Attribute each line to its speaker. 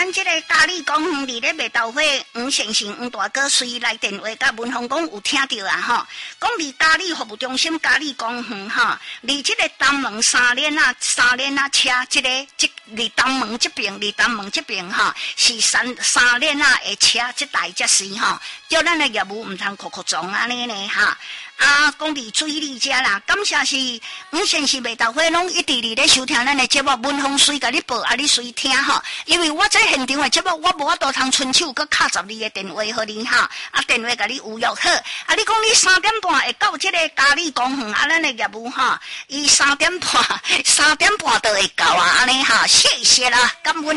Speaker 1: 咱这个嘉里公园里咧卖豆花，黄先生、黄大哥随来电话，甲文峰讲有听到啊吼，讲离嘉里服务中心嘉里公园吼，离这个东门三连啊车，离东门这边吼，是三连啊的车这台才是吼，叫咱的业务唔通酷撞安尼呢哈。讲离水里遮啦，感谢是黄先生卖豆花拢一直伫咧收听咱的节目，文峰随甲你报，你随听吼。因为我在现场的节目，我无法度通伸手搁卡12个电话互你哈，电话甲你预约好。你讲你3点半会到这个嘉里公园咱的业务哈，伊3点半就会到安尼哈，谢谢啦，感恩。